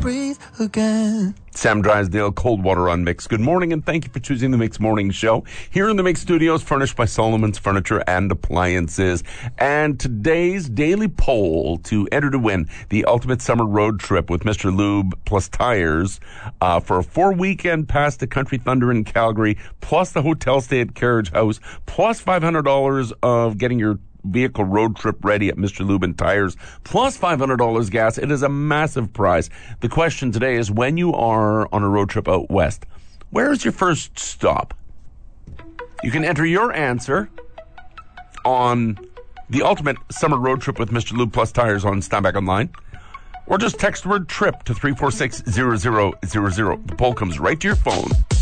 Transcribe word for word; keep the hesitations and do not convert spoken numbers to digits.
breathe again. Sam Drysdale, Cold Water on Mix. Good morning, and thank you for choosing the Mix Morning Show. Here in the Mix Studios, furnished by Solomon's Furniture and Appliances. And today's daily poll to enter to win the ultimate summer road trip with Mister Lube plus tires uh, for a four-weekend pass to Country Thunder in Calgary, plus the hotel stay at Carriage House, plus five hundred dollars of getting your vehicle road trip ready at Mister Lube and Tires, plus five hundred dollars gas. It is a massive prize. The question today is, when you are on a road trip out west, where is your first stop? You can enter your answer on the ultimate summer road trip with Mister Lube plus Tires on Steinbach Online, or just text word TRIP to three four six zero zero zero zero. The poll comes right to your phone.